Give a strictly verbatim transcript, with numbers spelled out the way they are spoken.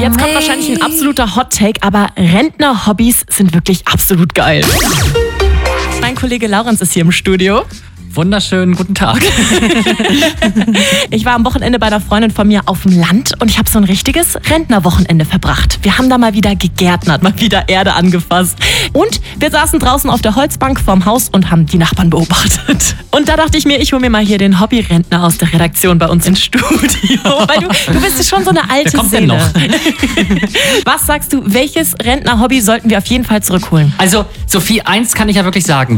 Jetzt kommt wahrscheinlich ein absoluter Hot-Take, aber Rentner-Hobbys sind wirklich absolut geil. Mein Kollege Laurenz ist hier im Studio. Wunderschönen guten Tag. Ich war am Wochenende bei einer Freundin von mir auf dem Land und ich habe so ein richtiges Rentnerwochenende verbracht. Wir haben da mal wieder gegärtnert, mal wieder Erde angefasst. Und wir saßen draußen auf der Holzbank vorm Haus und haben die Nachbarn beobachtet. Und da dachte ich mir, ich hole mir mal hier den Hobbyrentner aus der Redaktion bei uns ins Studio. Weil du, du bist ja schon so eine alte Wer kommt Seele. denn noch? Was sagst du, welches Rentner-Hobby sollten wir auf jeden Fall zurückholen? Also, Sophie, eins kann ich ja wirklich sagen.